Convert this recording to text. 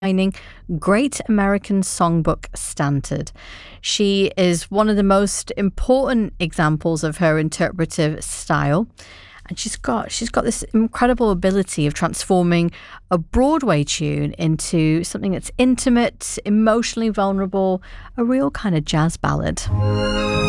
defining Great American Songbook standard. She is one of the most important examples of her interpretive style. And she's got this incredible ability of transforming a Broadway tune into something that's intimate, emotionally vulnerable, a real kind of jazz ballad.